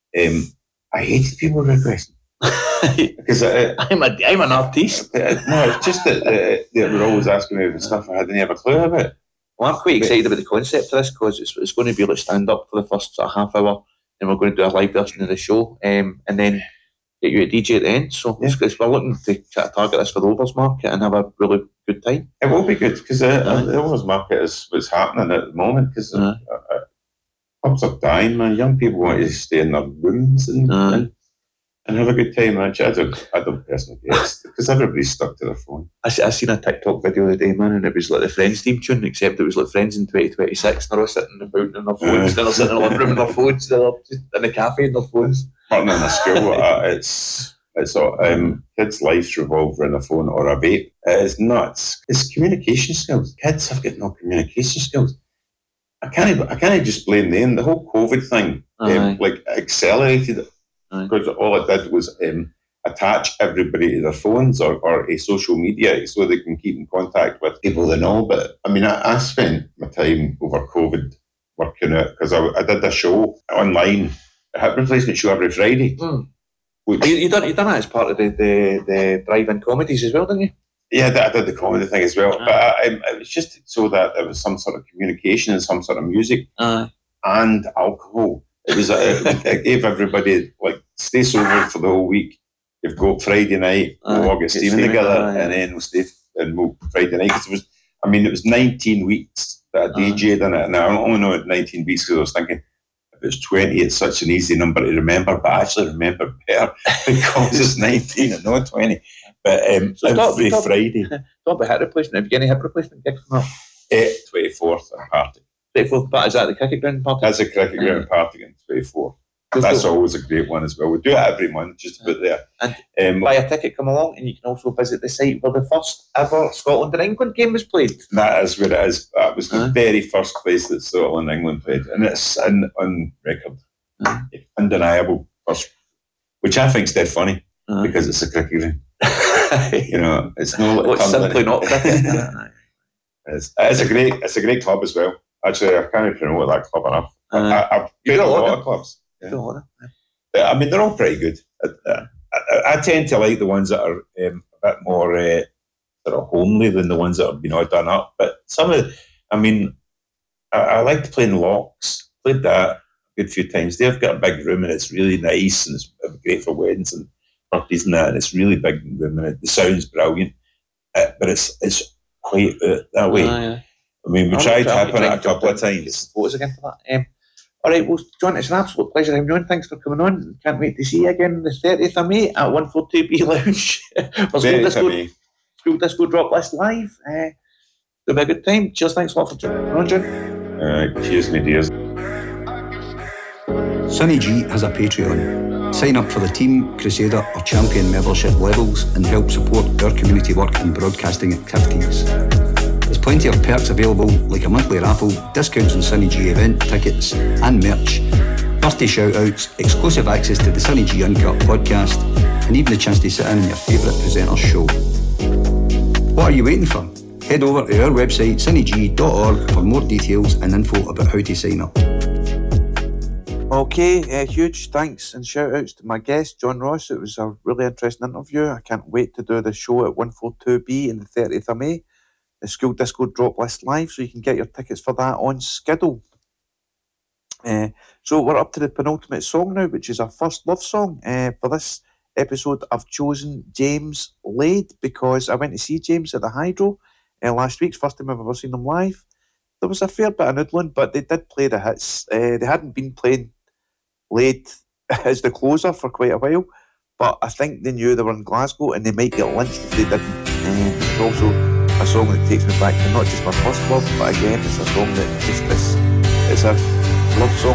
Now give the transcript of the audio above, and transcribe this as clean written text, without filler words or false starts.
I hated people requesting. Because I'm an artiste. No, it's just that they were always asking me for stuff I didn't have a clue about. Well, I'm quite excited about the concept of this because it's going to be like stand up for the first sort of half hour, and we're going to do a live version of the show, and then get you a DJ at the end. So we're looking to try to target this for the Overs market and have a really good time. It will be good because the Overs market is what's happening at the moment because pubs are dying, man. Young people want to stay in their rooms and have a good time. Actually, I don't personally guess because everybody's stuck to their phone. I seen a TikTok video the other day, man, and it was like the Friends theme tune, except it was like Friends in 2026, and they're all sitting about on their phones, then they're sitting in the living room on their phones, they're just in the cafe on their phones. Partner in a school, it's kids' lives revolve around a phone or a vape. It's nuts. It's communication skills. Kids have got no communication skills. I can't just blame them. The whole COVID thing accelerated it. Because all it did was attach everybody to their phones or a social media so they can keep in contact with people they know. But I mean, I spent my time over COVID working out because I did a show online, a hip replacement show every Friday. You done that as part of the drive-in comedies as well, didn't you? Yeah, I did the comedy thing as well. But it was just so that there was some sort of communication and some sort of music and alcohol. It gave everybody, like, stay sober for the whole week. You've got Friday night, we'll all get steaming together, and then we'll stay and we'll Friday night. Cause it was 19 weeks that I DJ'd in it, and I only know it 19 weeks because I was thinking, if it's 20, it's such an easy number to remember, but I actually remember better because it's 19 and not 20. But every Friday. Talk about hip replacement. Have you got any hip replacement gigs coming up? 24th at Partick. 24th, but is that the cricket ground party? That's a cricket ground party in 24th. That's always a great one as well. We do it every month, just about there. And buy a ticket, come along, and you can also visit the site where the first ever Scotland and England game was played. That is where it is. That was the very first place that Scotland and England played, and it's on record. Undeniable first, which I think is dead funny because it's a cricket ground. It's no simply not cricket. It's a great club as well. Actually, I can't even promote that club enough. I've been a lot of clubs. Yeah. I mean, they're all pretty good. I tend to like the ones that are a bit more sort of homely than the ones that have been all done up. But I liked playing Locks. Played that a good few times. They've got a big room and it's really nice and it's great for weddings and parties and that. And it's really big room and the sound's brilliant. But it's quite that way. I mean, we tried tapping it a couple of times. Photos again for that. All right, well, John, it's an absolute pleasure having you on. Thanks for coming on. Can't wait to see you again the 30th of May at 142B Lounge for School Disco Drop List Live. It'll be a good time. Cheers, thanks a lot for coming on, John. Cheers, my dears. Sunny G has a Patreon. Sign up for the Team, Crusader or Champion membership levels and help support our community work and broadcasting activities. There's plenty of perks available, like a monthly raffle, discounts on Sunny G event tickets and merch, birthday shout-outs, exclusive access to the Sunny G Uncut podcast, and even the chance to sit in on your favourite presenter's show. What are you waiting for? Head over to our website, sunnyg.org, for more details and info about how to sign up. Okay, huge thanks and shout-outs to my guest, John Ross. It was a really interesting interview. I can't wait to do the show at 142B on the 30th of May. The School Disco Drop List Live, so you can get your tickets for that on Skiddle. So we're up to the penultimate song now, which is our first love song. For this episode, I've chosen James Laid because I went to see James at the Hydro last week. First time I've ever seen them live. There was a fair bit of noodling, but they did play the hits. They hadn't been playing Laid as the closer for quite a while, but I think they knew they were in Glasgow and they might get lynched if they didn't. It's also a song that takes me back to not just my first love, but again, it's a song that just is a love song